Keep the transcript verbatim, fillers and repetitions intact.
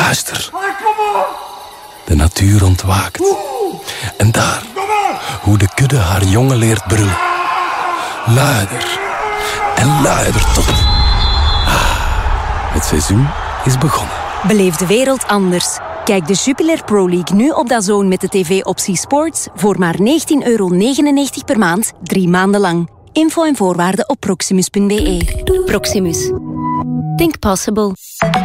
Luister. De natuur ontwaakt. En daar, hoe de kudde haar jongen leert brullen. Luider en luider tot... Ah, het seizoen is begonnen. Beleef de wereld anders. Kijk de Jupiler Pro League nu op D A Z N met de tv-optie Sports voor maar negentien euro negenennegentig per maand, drie maanden lang. Info en voorwaarden op proximus punt be. Proximus. Think possible.